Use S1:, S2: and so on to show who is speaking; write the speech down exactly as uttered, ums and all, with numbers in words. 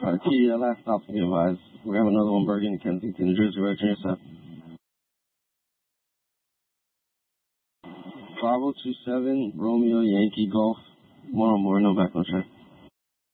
S1: Uh, T, uh, last stop to be advised. We're gonna have another one Bergen, Kensington, New Jersey, right, yourself. five oh two seven, Romeo, Yankee, Golf. One on board, no background check.